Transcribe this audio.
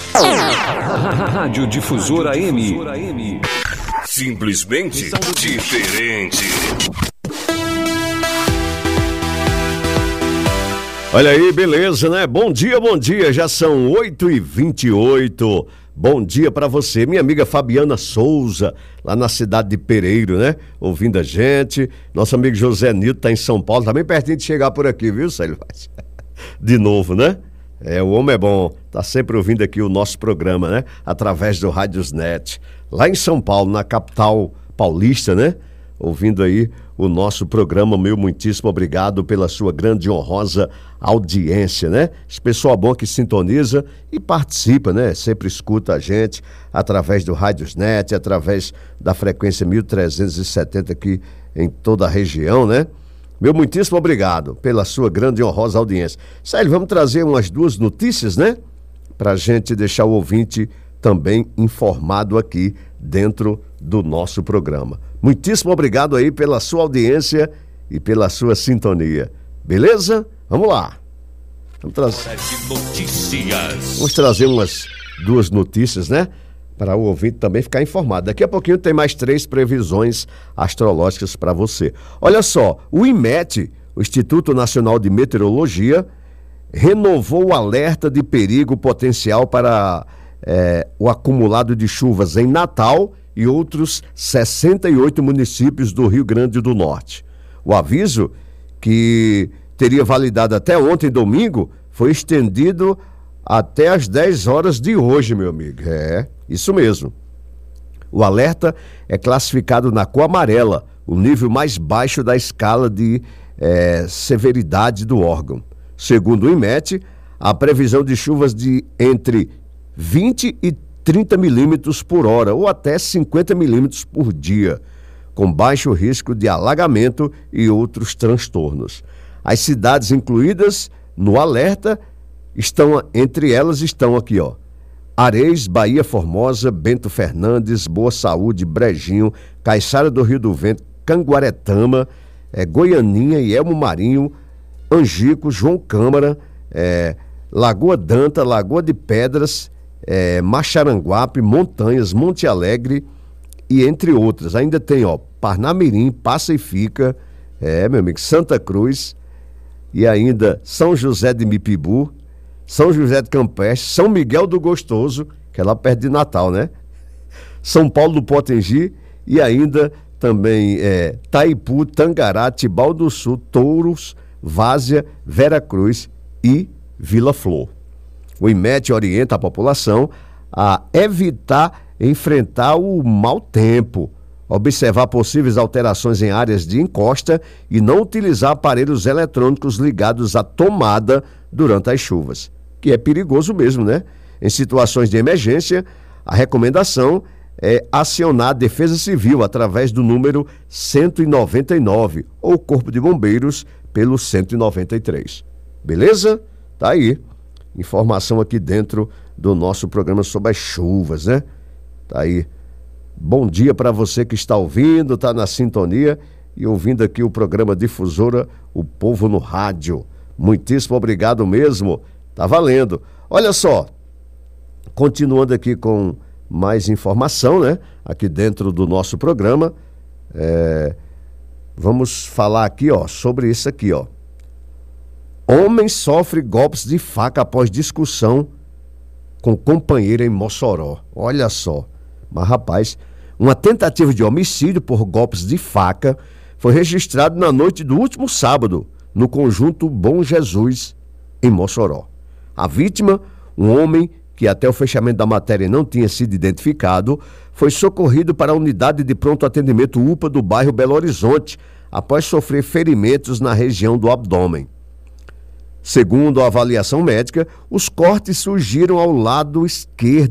Rádio Difusora AM. Simplesmente diferente. Olha aí, beleza, né? Bom dia. Já são 8h28. Bom dia pra você, minha amiga Fabiana Souza, lá na cidade de Pereiro, né? Ouvindo a gente. Nosso amigo José Nilton tá em São Paulo, tá bem pertinho de chegar por aqui, viu, Célio? De novo, né? O homem é bom, tá sempre ouvindo aqui o nosso programa, né? Através do Rádiosnet, lá em São Paulo, na capital paulista, né? Ouvindo aí o nosso programa, meu muitíssimo obrigado pela sua grande e honrosa audiência, né? Esse pessoal bom que sintoniza e participa, né? Sempre escuta a gente através do Rádiosnet, através da frequência 1370 aqui em toda a região, né? Meu muitíssimo obrigado pela sua grande e honrosa audiência. Sério, vamos trazer umas duas notícias, né? Pra gente deixar o ouvinte também informado aqui dentro do nosso programa. Muitíssimo obrigado aí pela sua audiência e pela sua sintonia. Beleza? Vamos lá. Vamos trazer umas duas notícias, né? Para o ouvinte também ficar informado. Daqui a pouquinho tem mais 3 previsões astrológicas para você. Olha só, o IMET, o Instituto Nacional de Meteorologia, renovou o alerta de perigo potencial para o acumulado de chuvas em Natal e outros 68 municípios do Rio Grande do Norte. O aviso, que teria validade até ontem, domingo, foi estendido até às 10 horas de hoje, meu amigo. Isso mesmo. O alerta é classificado na cor amarela, o nível mais baixo da escala de severidade do órgão. Segundo o IMET, a previsão de chuvas de entre 20 e 30 milímetros por hora ou até 50 milímetros por dia, com baixo risco de alagamento e outros transtornos. As cidades incluídas no alerta entre elas estão aqui, ó: Areis, Bahia Formosa, Bento Fernandes, Boa Saúde, Brejinho, Caiçara do Rio do Vento, Canguaretama, Goianinha e Elmo Marinho, Angico, João Câmara, Lagoa Danta, Lagoa de Pedras, Maxaranguape, Montanhas, Monte Alegre e entre outras. Ainda tem, ó, Parnamirim, Passa e Fica, meu amigo, Santa Cruz e ainda São José de Mipibu, São José de Campestre, São Miguel do Gostoso, que é lá perto de Natal, né? São Paulo do Potengi e ainda também Taipu, Tangará, Tibau do Sul, Touros, Várzea, Vera Cruz e Vila Flor. O IMET orienta a população a evitar enfrentar o mau tempo, observar possíveis alterações em áreas de encosta e não utilizar aparelhos eletrônicos ligados à tomada durante as chuvas, que é perigoso mesmo, né? Em situações de emergência, a recomendação é acionar a Defesa Civil através do número 199 ou Corpo de Bombeiros pelo 193. Beleza? Tá aí. Informação aqui dentro do nosso programa sobre as chuvas, né? Tá aí. Bom dia para você que está ouvindo, tá na sintonia e ouvindo aqui o programa Difusora, o Povo no Rádio. Muitíssimo obrigado mesmo. Tá valendo. Olha só, continuando aqui com mais informação, né? Aqui dentro do nosso programa, vamos falar aqui, ó, sobre isso aqui, ó. Homem sofre golpes de faca após discussão com companheira em Mossoró. Olha só. Mas, rapaz, uma tentativa de homicídio por golpes de faca foi registrada na noite do último sábado, no conjunto Bom Jesus, em Mossoró. A vítima, um homem que até o fechamento da matéria não tinha sido identificado, foi socorrido para a unidade de pronto atendimento UPA do bairro Belo Horizonte, após sofrer ferimentos na região do abdômen. Segundo a avaliação médica, os cortes surgiram ao lado esquerdo